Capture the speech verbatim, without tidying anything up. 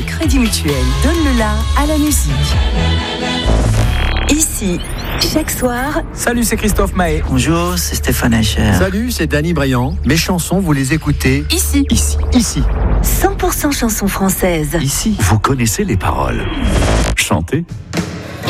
Crédit Mutuel donne le la à la musique. Ici, chaque soir... Salut, c'est Christophe Mahé. Bonjour, c'est Stéphane Eicher. Salut, c'est Danny Briand. Mes chansons, vous les écoutez Ici. Ici. Ici. cent pour cent chansons françaises. Ici. Vous connaissez les paroles. Chantez.